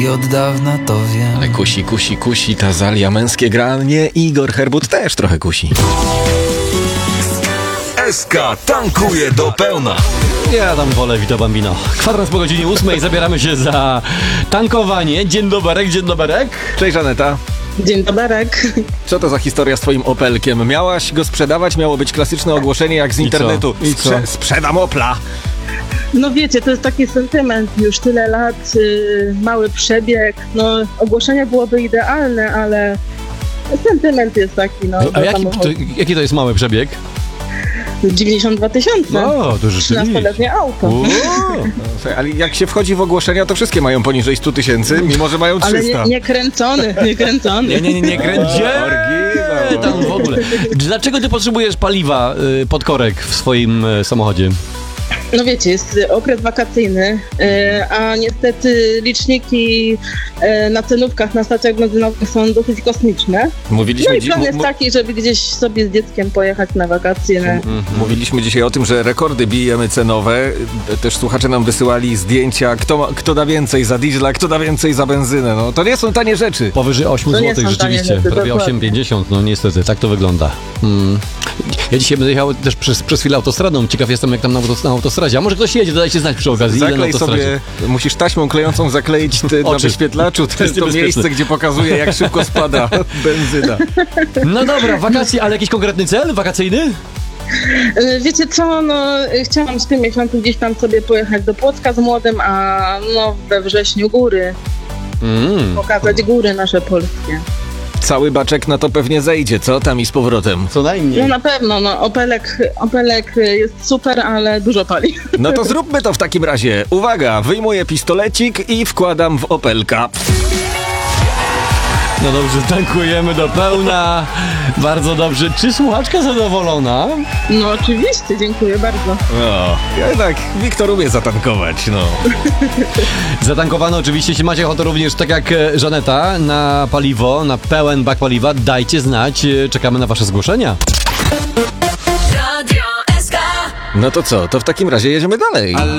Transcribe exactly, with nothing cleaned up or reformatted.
I od dawna to wiem. Ale kusi, kusi, kusi ta Zalia, męskie granie. Igor Herbut też trochę kusi. S K tankuje do pełna. Ja tam wolę Vito Bambino. Kwadrans po godzinie ósmej, zabieramy się za tankowanie. Dzień doberek, dzień doberek. Cześć Żaneta. Dzień doberek. Co to za historia z twoim Opelkiem? Miałaś go sprzedawać? Miało być klasyczne ogłoszenie jak z I internetu. co? I co? Sprze- sprzedam Opla. No wiecie, to jest taki sentyment, już tyle lat, yy, mały przebieg, no ogłoszenie byłoby idealne, ale sentyment jest taki, no. A jaki to, jaki to jest mały przebieg? dziewięćdziesiąt dwa tysiące. No, to rzeczywiście. trzynastoletnie auto. Uuu. No, ale jak się wchodzi w ogłoszenia, to wszystkie mają poniżej stu tysięcy, mimo że mają Ale trzysta. nie, nie kręcony, nie kręcony. Nie, nie, nie, nie kręcie. Oryginał. Tam w ogóle. Dlaczego ty potrzebujesz paliwa y, pod korek w swoim y, samochodzie? No wiecie, jest okres wakacyjny, yy, a niestety liczniki yy, na cenówkach na stacjach benzynowych są dosyć kosmiczne. No Mówiliśmy, i dzi- plan mu- jest mu- taki, żeby gdzieś sobie z dzieckiem pojechać na wakacje. m- mówiliśmy dzisiaj o tym, że rekordy bijemy cenowe. Też słuchacze nam wysyłali zdjęcia, kto, ma, kto da więcej za diesla, kto da więcej za benzynę. No to nie są tanie rzeczy. Powyżej osiem To nie złotych są tanie rzeczywiście, rzeczy, prawie dokładnie. osiem pięćdziesiąt, no niestety, tak to wygląda. Hmm. Ja dzisiaj będę jechał też przez, przez chwilę autostradą, ciekaw jestem jak tam na, autos- na autostradzie, a może ktoś jedzie, dajcie znać przy okazji, ile na Zaklej autostradzie. sobie, musisz taśmą klejącą zakleić ty, na Oczy. wyświetlaczu to, To jest to niebezpieczne. miejsce, gdzie pokazuje, jak szybko spada benzyna. No dobra, wakacje, ale jakiś konkretny cel wakacyjny? Yy, Wiecie co, no yy, chciałam w tym miesiącu gdzieś tam sobie pojechać do Płocka z młodym, a no we wrześniu góry, Mm. pokazać góry nasze polskie. Cały baczek na to pewnie zejdzie, co? Tam i z powrotem. Co najmniej. No na pewno, no Opelek, Opelek jest super, ale dużo pali. No to zróbmy to w takim razie. Uwaga, wyjmuję pistolecik i wkładam w Opelka. No dobrze, tankujemy do pełna. Bardzo dobrze. Czy słuchaczka zadowolona? No oczywiście, dziękuję bardzo. No, jednak Wiktor umie zatankować, no. Zatankowano oczywiście, jeśli macie ochotę również, tak jak e, Żaneta, na paliwo, na pełen bak paliwa, dajcie znać. e, Czekamy na wasze zgłoszenia. Radio S K. No to co, to w takim razie jedziemy dalej.